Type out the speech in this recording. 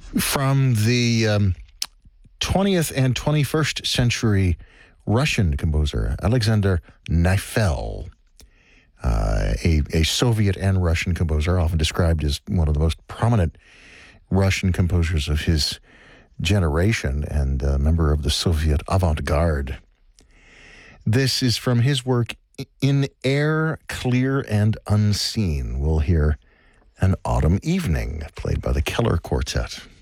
From the 20th and 21st century Russian composer Alexander Neifel, a Soviet and Russian composer, often described as one of the most prominent Russian composers of his generation and a member of the Soviet avant-garde. This is from his work, In Air Clear and Unseen. We'll hear An Autumn Evening, played by the Keller Quartet.